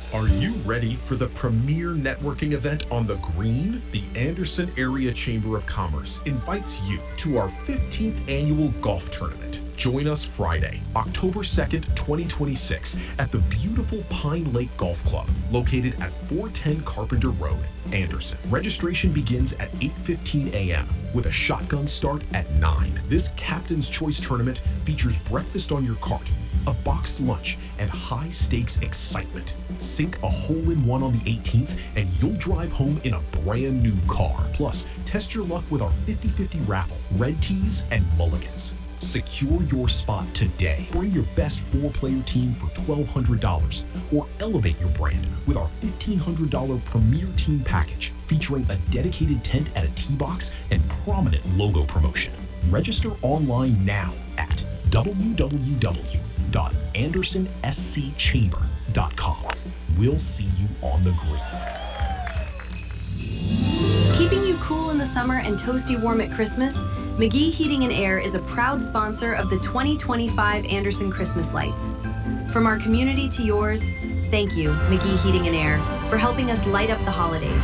Are you ready for the premier networking event on the Green? The Anderson Area Chamber of Commerce invites you to our 15th annual golf tournament. Join us Friday, October 2nd, 2026 at the beautiful Pine Lake Golf Club, located at 410 Carpenter Road, Anderson. Registration begins at 8:15 a.m. with a shotgun start at 9. This Captain's Choice tournament features breakfast on your cart, a boxed lunch, and high-stakes excitement. Sink a hole-in-one on the 18th, and you'll drive home in a brand new car. Plus, test your luck with our 50-50 raffle, red tees, and mulligans. Secure your spot today. Bring your best four-player team for $1,200, or elevate your brand with our $1,500 Premier Team Package, featuring a dedicated tent at a tee box and prominent logo promotion. Register online now at www.andersonscchamber.com. We'll see you on the green. Keeping you cool in the summer and toasty warm at Christmas, McGee Heating and Air is a proud sponsor of the 2025 Anderson Christmas Lights. From our community to yours, thank you, McGee Heating and Air, for helping us light up the holidays.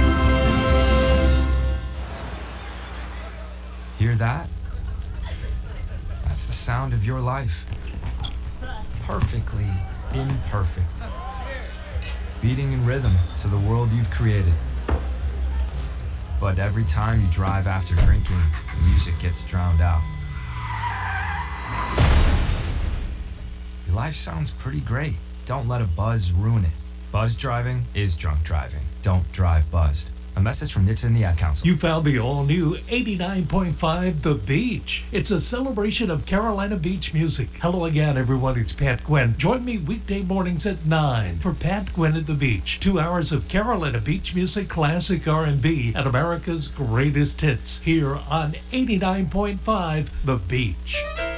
Hear that? That's the sound of your life. Perfectly imperfect. Beating in rhythm to the world you've created. But every time you drive after drinking, the music gets drowned out. Your life sounds pretty great. Don't let a buzz ruin it. Buzz driving is drunk driving. Don't drive buzzed. A message from NHTSA and the Ad Council. You found the all-new 89.5 The Beach. It's a celebration of Carolina Beach music. Hello again, everyone. It's Pat Gwynn. Join me weekday mornings at 9 for Pat Gwynn at the Beach. 2 hours of Carolina Beach music, classic R&B, and America's greatest hits here on 89.5 The Beach.